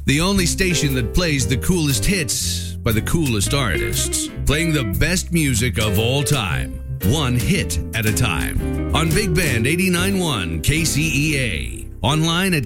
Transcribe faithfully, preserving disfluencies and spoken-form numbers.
The only station that plays the coolest hits by the coolest artists. Playing the best music of all time. One hit at a time. On Big Band eighty-nine point one K C E A. Online at